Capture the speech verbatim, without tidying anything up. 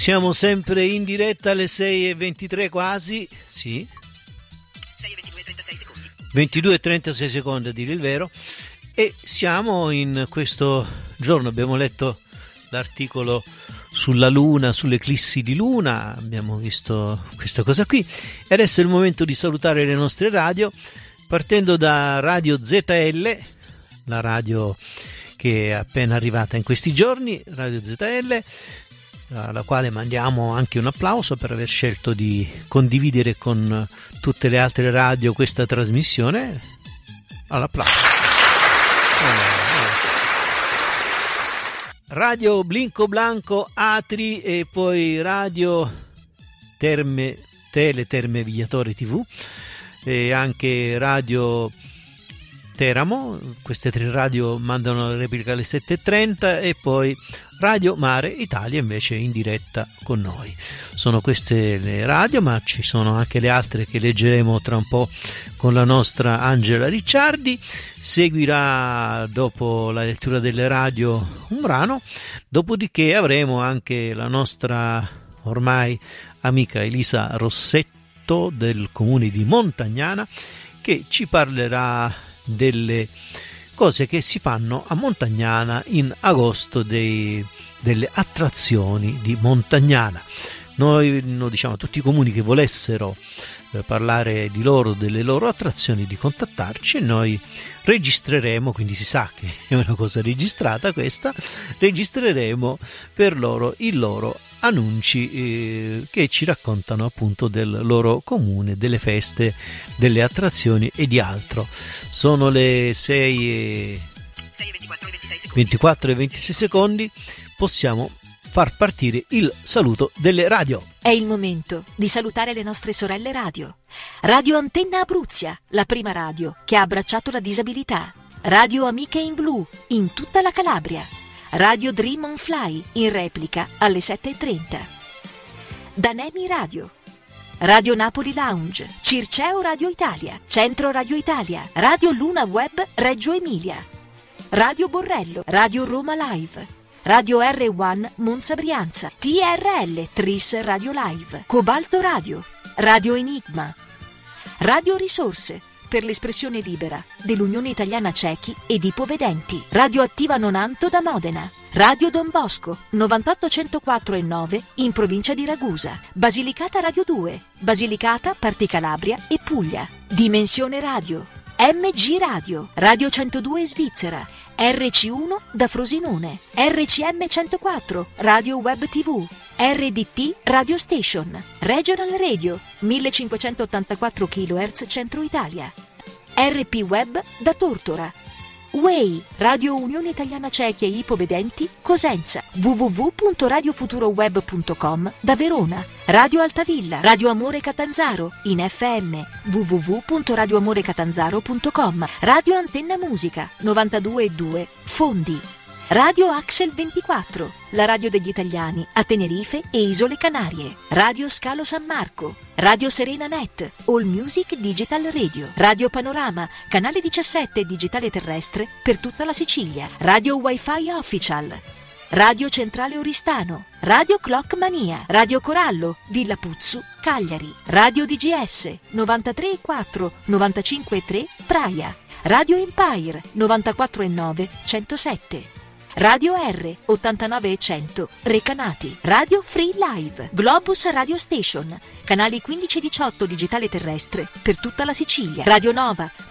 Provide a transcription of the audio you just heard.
Siamo sempre in diretta alle sei e ventitré quasi, sì. sei e ventidue e trentasei secondi. ventidue e trentasei secondi a dire il vero. E siamo in questo giorno, abbiamo letto l'articolo sulla luna, sulle eclissi di luna, abbiamo visto questa cosa qui. E adesso è il momento di salutare le nostre radio, partendo da Radio Z L, la radio che è appena arrivata in questi giorni, Radio Z L, alla quale mandiamo anche un applauso per aver scelto di condividere con tutte le altre radio questa trasmissione. All'applauso. Radio Blinco Blanco Atri e poi Radio Terme Tele Terme Vigliatore tivù e anche Radio Teramo. Queste tre radio mandano la replica alle sette e trenta e poi Radio Mare Italia invece in diretta con noi. Sono queste le radio, ma ci sono anche le altre che leggeremo tra un po' con la nostra Angela Ricciardi. Seguirà dopo la lettura delle radio un brano, dopodiché avremo anche la nostra ormai amica Elisa Rossetto del comune di Montagnana, che ci parlerà delle cose che si fanno a Montagnana in agosto, dei, delle attrazioni di Montagnana. Noi lo diciamo a tutti i comuni che volessero eh, parlare di loro, delle loro attrazioni, di contattarci e noi registreremo, quindi si sa che è una cosa registrata questa, registreremo per loro i loro annunci eh, che ci raccontano appunto del loro comune, delle feste, delle attrazioni e di altro. Sono le sei e ventiquattro e ventisei secondi, possiamo far partire il saluto delle radio. È il momento di salutare le nostre sorelle radio. Radio Antenna Abruzia, la prima radio che ha abbracciato la disabilità. Radio Amiche in Blu, in tutta la Calabria. Radio Dream on Fly, in replica alle sette e trenta. Danemi Radio. Radio Napoli Lounge, Circeo Radio Italia, Centro Radio Italia, Radio Luna Web Reggio Emilia. Radio Borrello, Radio Roma Live. Radio R uno Monza Brianza, T R L Tris Radio Live, Cobalto Radio, Radio Enigma, Radio Risorse per l'espressione libera dell'Unione Italiana Ciechi ed Ipovedenti, Radio Attiva Nonanto da Modena, Radio Don Bosco novantotto centoquattro e nove in provincia di Ragusa, Basilicata Radio due, Basilicata, Parti Calabria e Puglia, Dimensione Radio, M G Radio, Radio centodue Svizzera, R C uno da Frosinone, R C M centoquattro, Radio Web tivù, R D T Radio Station, Regional Radio, millecinquecentottantaquattro chilohertz Centro Italia, R P Web da Tortora, U E I, Radio Unione Italiana Ciechi e Ipovedenti, Cosenza, w w w punto radio futuro web punto com da Verona, Radio Altavilla, Radio Amore Catanzaro, in F M, w w w punto radio amore catanzaro punto com, Radio Antenna Musica, novantadue e due, Fondi, Radio Axel ventiquattro, la radio degli italiani a Tenerife e Isole Canarie, Radio Scalo San Marco, Radio Serena Net, All Music Digital Radio, Radio Panorama, canale diciassette digitale terrestre per tutta la Sicilia, Radio Wi-Fi Official, Radio Centrale Oristano, Radio Clock Mania, Radio Corallo, Villa Puzzu, Cagliari, Radio D G S, novantatré e quattro, novantacinque e tre, Praia, Radio Empire, novantaquattro e nove, centosette, Radio R, ottantanove e cento, Recanati, Radio Free Live, Globus Radio Station, canali quindici e diciotto digitale terrestre per tutta la Sicilia, Radio Nova,